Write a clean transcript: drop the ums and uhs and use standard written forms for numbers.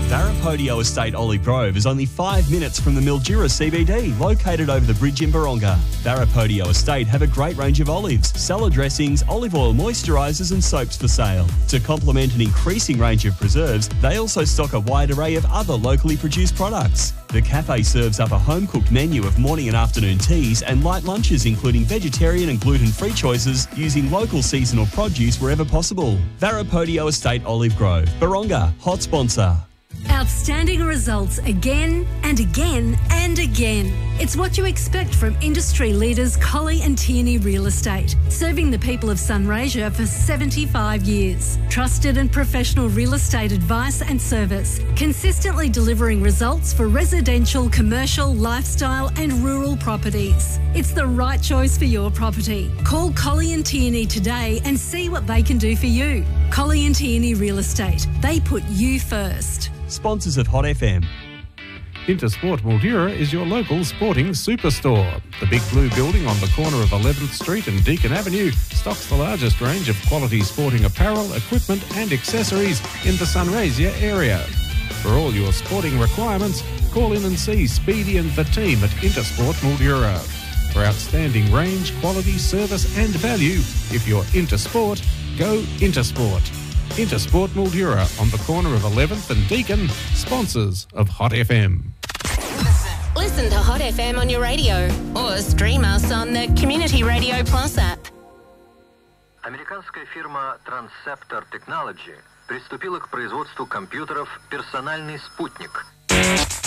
Varapodio Estate Olive Grove is only 5 minutes from the Mildura CBD, located over the bridge in Baronga. Varapodio Estate have a great range of olives, salad dressings, olive oil moisturisers and soaps for sale. To complement an increasing range of preserves, they also stock a wide array of other locally produced products. The cafe serves up a home-cooked menu of morning and afternoon teas and light lunches including vegetarian and gluten-free choices using local seasonal produce wherever possible. Varapodio Estate Olive Grove, Baronga, hot sponsor. Outstanding results again and again and again. It's what you expect from industry leaders Colley and Tierney Real Estate, serving the people of Sunraysia for 75 years. Trusted and professional real estate advice and service, consistently delivering results for residential, commercial, lifestyle and rural properties. It's the right choice for your property. Call Colley and Tierney today and see what they can do for you. Colley and Tierney Real Estate. They put you first. Sponsors of Hot FM. Intersport Mildura is your local sporting superstore. The big blue building on the corner of 11th Street and Deakin Avenue stocks the largest range of quality sporting apparel, equipment and accessories in the Sunraysia area. For all your sporting requirements, call in and see Speedy and the team at Intersport Mildura. For outstanding range, quality, service and value, if you're into sport, go Intersport. Intersport Mildura on the corner of 11th and Deakin, sponsors of Hot FM. Listen to Hot FM on your radio or stream us on the Community Radio Plus app. Американская фирма Transceptor Technology приступила к производству компьютеров «Персональный спутник».